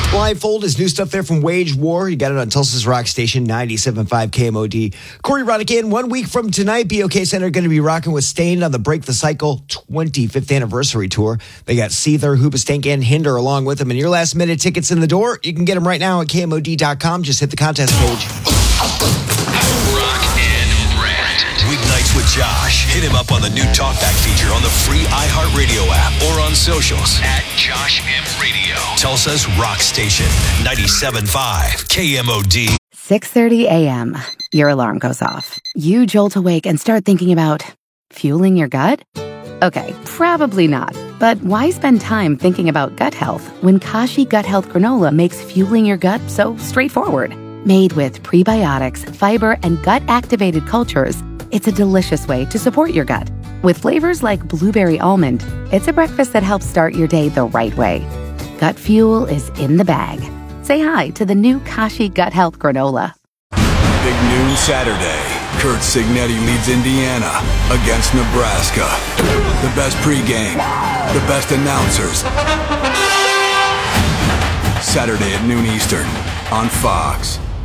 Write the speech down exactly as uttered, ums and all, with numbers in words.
Blindfold is new stuff there from Wage War. You got it on Tulsa's Rock Station, ninety-seven point five K M O D. Corey Roddick in. One week from tonight, B O K Center going to be rocking with Stained on the Break the Cycle twenty-fifth anniversary tour. They got Seether, Hoobastank, and Hinder along with them. And your last minute tickets in the door, you can get them right now at K M O D dot com. Just hit the contest page. Rock and Brand. Weeknights with Josh. Hit him up on the new Talkback feature on the free iHeartRadio app or on socials at Josh M Radio. Tulsa's Rock Station, ninety-seven point five K M O D. six thirty a.m. Your alarm goes off. You jolt awake and start thinking about fueling your gut? Okay, probably not. But why spend time thinking about gut health when Kashi Gut Health Granola makes fueling your gut so straightforward? Made with prebiotics, fiber, and gut-activated cultures, it's a delicious way to support your gut. With flavors like blueberry almond, it's a breakfast that helps start your day the right way. Gut fuel is in the bag. Say hi to the new Kashi Gut Health Granola. Big noon Saturday. Kurt Signetti leads Indiana against Nebraska. The best pregame, the best announcers. Saturday at noon Eastern on Fox.